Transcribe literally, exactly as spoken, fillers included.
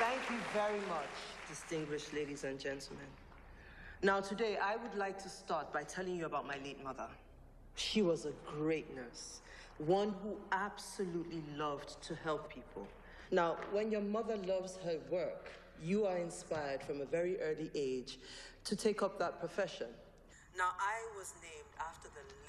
Thank you very much, distinguished ladies and gentlemen. Now, today, I would like to start by telling you about my late mother. She was a great nurse, one who absolutely loved to help people. Now, when your mother loves her work, you are inspired from a very early age to take up that profession. Now, I was named after the